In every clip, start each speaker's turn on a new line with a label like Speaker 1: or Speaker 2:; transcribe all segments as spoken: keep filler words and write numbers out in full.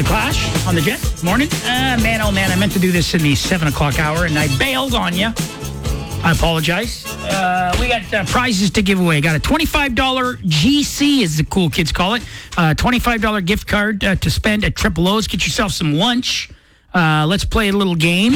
Speaker 1: Clash on the Jet. Morning. Uh, man, oh man, I meant to do this in the seven o'clock hour, and I bailed on you. I apologize. Uh, we got uh, prizes to give away. Got a twenty-five dollars G C, as the cool kids call it. Uh, twenty-five dollars gift card uh, to spend at Triple O's. Get yourself some lunch. Uh, let's play a little game.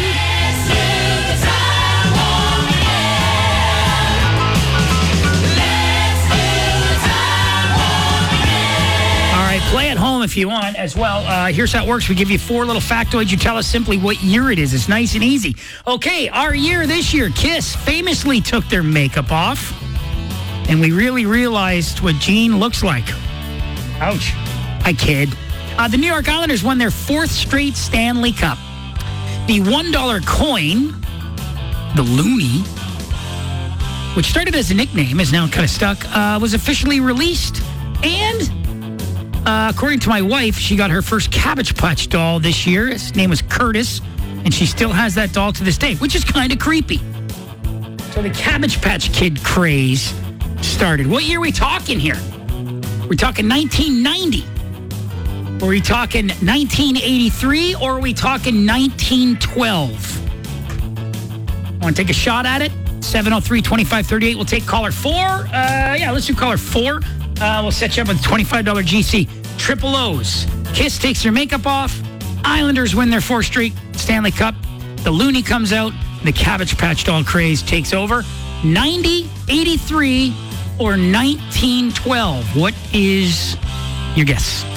Speaker 1: Play at home if you want as well. Uh, here's how it works. We give you four little factoids. You tell us simply what year it is. It's nice and easy. Okay, our year this year, Kiss famously took their makeup off, and we really realized what Gene looks like. Ouch. I kid. Uh, the New York Islanders won their fourth straight Stanley Cup. The one dollar coin, the loonie, which started as a nickname, is now kind of stuck, uh, was officially released. And Uh, according to my wife, she got her first Cabbage Patch doll this year. His name was Curtis, and she still has that doll to this day, which is kind of creepy. So the Cabbage Patch Kid craze started. What year are we talking here? We're talking nineteen ninety. Are we talking nineteen eighty-three, or are we talking nineteen twelve? Want to take a shot at it? seven oh three, two five three eight. We'll take caller four. Uh, yeah, let's do caller four. Uh, we'll set you up with a twenty-five dollars G C. Triple O's. Kiss takes their makeup off. Islanders win their fourth straight Stanley Cup. The loonie comes out. The Cabbage Patch doll craze takes over. ninety, eighty-three, or nineteen twelve? What is your guess?